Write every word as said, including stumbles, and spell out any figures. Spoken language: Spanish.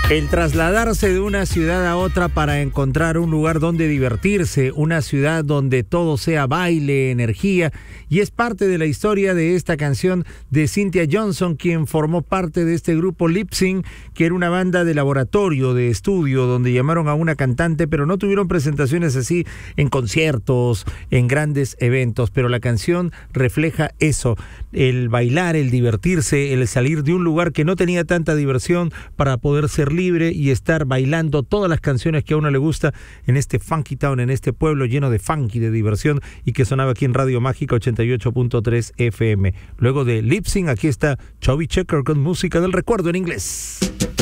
El trasladarse de una ciudad a otra para encontrar un lugar donde divertirse, una ciudad donde todo sea baile, energía, y es parte de la historia de esta canción de Cynthia Johnson, quien formó parte de este grupo Lip Sync, que era una banda de laboratorio, de estudio, donde llamaron a una cantante, pero no tuvieron presentaciones así en conciertos, en grandes eventos, pero la canción refleja eso, el bailar, el divertirse, el salir de un lugar que no tenía tanta diversión para poder ser libre y estar bailando todas las canciones que a uno le gusta en este funky town, en este pueblo lleno de funky, de diversión, y que sonaba aquí en Radio Mágica ochenta y ocho punto tres F M. Luego de Lip Sync, aquí está Chubby Checker con música del recuerdo en inglés.